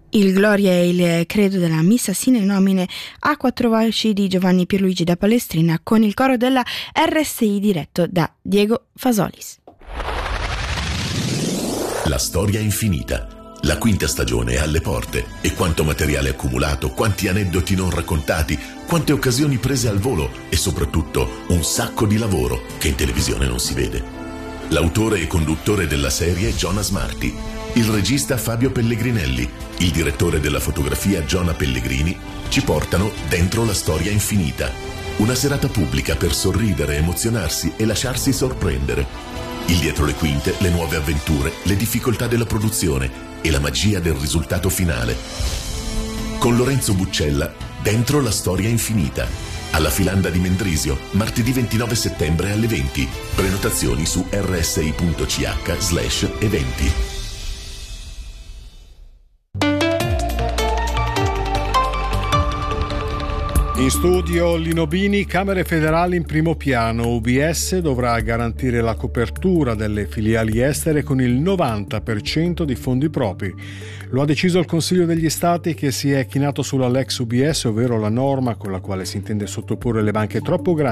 Il Gloria e il Credo della Missa sine nomine a quattro voci di Giovanni Pierluigi da Palestrina con il coro della RSI diretto da Diego Fasolis. La storia infinita. La quinta stagione è alle porte e quanto materiale accumulato, quanti aneddoti non raccontati, quante occasioni prese al volo e soprattutto un sacco di lavoro che in televisione non si vede. L'autore e conduttore della serie è Jonas Marti, il regista Fabio Pellegrinelli, il direttore della fotografia Giona Pellegrini ci portano dentro la storia infinita. Una serata pubblica per sorridere, emozionarsi e lasciarsi sorprendere. Il dietro le quinte, le nuove avventure, le difficoltà della produzione e la magia del risultato finale. Con Lorenzo Buccella, dentro la storia infinita. Alla Filanda di Mendrisio, martedì 29 settembre alle 20. Prenotazioni su rsi.ch/eventi. In studio Lino Bini, Camere federali in primo piano. UBS dovrà garantire la copertura delle filiali estere con il 90% di fondi propri. Lo ha deciso il Consiglio degli Stati, che si è chinato sulla Lex UBS, ovvero la norma con la quale si intende sottoporre le banche troppo grandi